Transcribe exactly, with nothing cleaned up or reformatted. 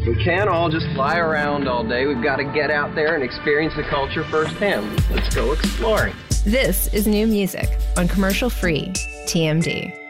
We can't all just fly around all day. We've got to get out there and experience the culture firsthand. Let's go exploring. This is New Music on commercial-free T M D.